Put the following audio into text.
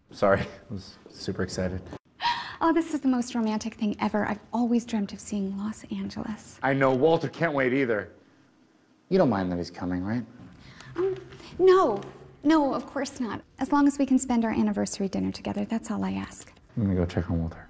Sorry, I was super excited. Oh, this is the most romantic thing ever. I've always dreamt of seeing Los Angeles. I know, Walter can't wait either. You don't mind that he's coming, right? No, of course not. As long as we can spend our anniversary dinner together, that's all I ask. I'm gonna go check on Walter.